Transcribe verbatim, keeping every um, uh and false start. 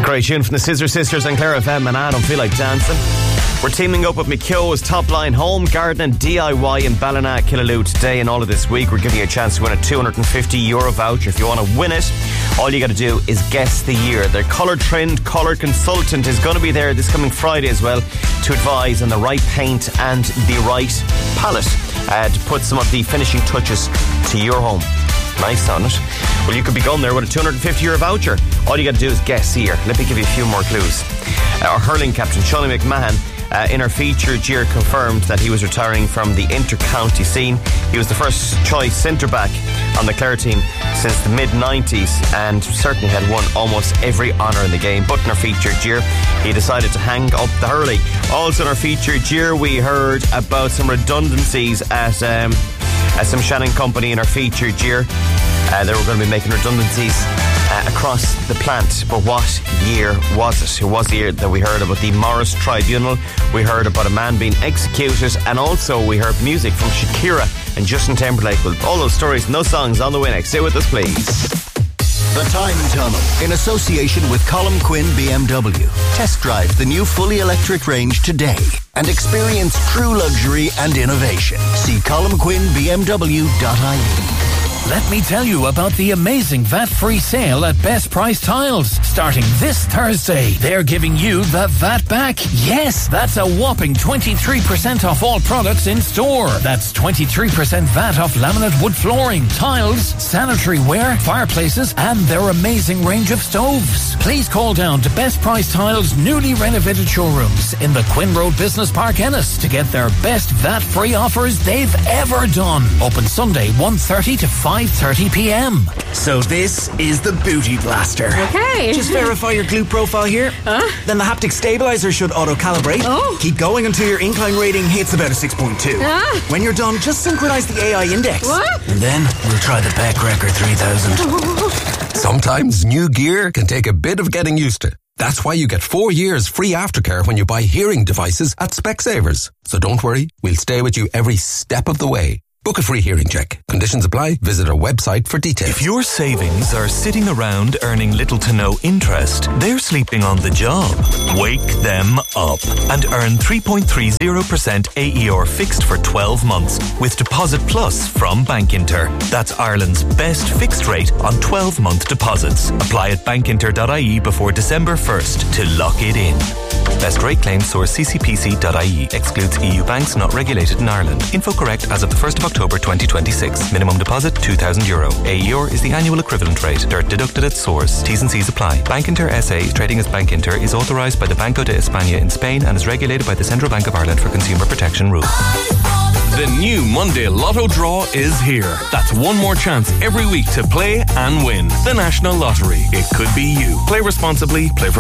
Great tune from the Scissor Sisters and Claire F M, and I Don't Feel Like Dancing. We're teaming up with McKeogh's Top Line Home, Garden and D I Y in Ballina, Killaloe today and all of this week. We're giving you a chance to win a two hundred fifty euro voucher. If you want to win it, all you got to do is guess the year. Their Colour Trend Colour Consultant is going to be there this coming Friday as well to advise on the right paint and the right palette uh, to put some of the finishing touches to your home. Nice on it. Well, you could be going there with a two hundred fifty euro voucher. All you got to do is guess the year. Let me give you a few more clues. Uh, our hurling captain, Shonny McMahon, Uh, in our featured year confirmed that he was retiring from the inter-county scene. He was the first choice centre-back on the Clare team since the mid nineties and certainly had won almost every honour in the game. But in our featured year, he decided to hang up the hurling. Also in our featured year, we heard about some redundancies at, um, at some Shannon Company in our featured year. Uh, they were going to be making redundancies Uh, across the plant. But what year was it? It was the year that we heard about the Morris Tribunal. We heard about a man being executed, and also we heard music from Shakira and Justin Timberlake. Well, all those stories and those songs on the way next. Stay with us, please. The Time Tunnel, in association with Colm Quinn B M W. Test drive the new fully electric range today and experience true luxury and innovation. See colm quinn b m w dot i e. Let me tell you about the amazing V A T-free sale at Best Price Tiles. Starting this Thursday, they're giving you the V A T back. Yes, that's a whopping twenty-three percent off all products in store. That's twenty-three percent V A T off laminate wood flooring, tiles, sanitary ware, fireplaces, and their amazing range of stoves. Please call down to Best Price Tiles' newly renovated showrooms in the Quinn Road Business Park, Ennis, to get their best V A T-free offers they've ever done. Open Sunday, one thirty to five thirty p.m. So this is the Booty Blaster. Okay. Just verify your glute profile here. Huh? Then the haptic stabilizer should auto-calibrate. Oh. Keep going until your incline rating hits about a six point two. Ah. When you're done, just synchronize the A I index. What? And then we'll try the Beck Record three thousand. Sometimes new gear can take a bit of getting used to. That's why you get four years free aftercare when you buy hearing devices at Specsavers. So don't worry, we'll stay with you every step of the way. Book a free hearing check. Conditions apply. Visit our website for details. If your savings are sitting around earning little to no interest, they're sleeping on the job. Wake them up and earn three point three zero percent A E R fixed for twelve months with Deposit Plus from Bankinter. That's Ireland's best fixed rate on twelve-month deposits. Apply at bankinter dot I E before December first to lock it in. Best rate claim source c c p c dot I E. Excludes E U banks not regulated in Ireland. Info correct as of the first of October twenty twenty-six. Minimum deposit two thousand euro. A E R is the annual equivalent rate. Dirt deducted at source. T's and C's apply. Bankinter S A, trading as Bankinter, is authorised by the Banco de España in Spain and is regulated by the Central Bank of Ireland for consumer protection rules. The new Monday Lotto draw is here. That's one more chance every week to play and win. The National Lottery. It could be you. Play responsibly. Play for